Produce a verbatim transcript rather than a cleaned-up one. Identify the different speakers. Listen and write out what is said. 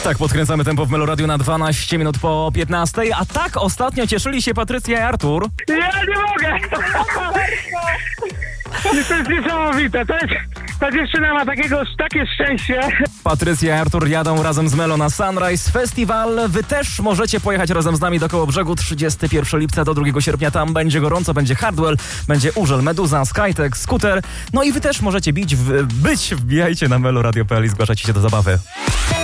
Speaker 1: Tak, podkręcamy tempo w Meloradiu na dwanaście minut po piętnastej, a tak ostatnio cieszyli się Patrycja i Artur.
Speaker 2: Ja nie mogę! To jest niesamowite, to jest, ta dziewczyna ma takiego, takie szczęście.
Speaker 1: Patrycja i Artur jadą razem z Melo na Sunrise Festival. Wy też możecie pojechać razem z nami do Kołobrzegu trzydziestego pierwszego lipca do drugiego sierpnia. Tam będzie gorąco, będzie Hardwell, będzie Urzel, Meduza, Skytech, Scooter. No i wy też możecie bić w, być, wbijajcie na meloradio kropka p l i zgłaszajcie się do zabawy.